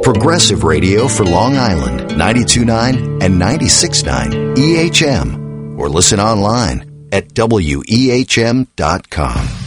Progressive Radio for Long Island, 92.9 and 96.9 EHM. Or listen online at WEHM.com.